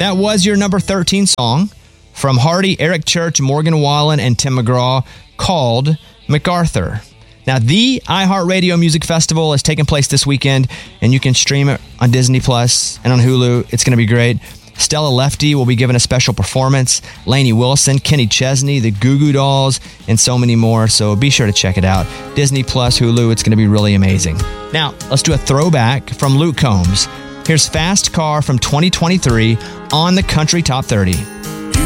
That was your number 13 song from Hardy, Eric Church, Morgan Wallen, and Tim McGraw, called MacArthur. Now, the iHeartRadio Music Festival is taking place this weekend, and you can stream it on Disney Plus and on Hulu. It's going to be great. Stella Lefty will be giving a special performance. Lainey Wilson, Kenny Chesney, the Goo Goo Dolls, and so many more. So be sure to check it out. Disney Plus, Hulu, it's going to be really amazing. Now, let's do a throwback from Luke Combs. Here's Fast Car from 2023 on the Country Top 30.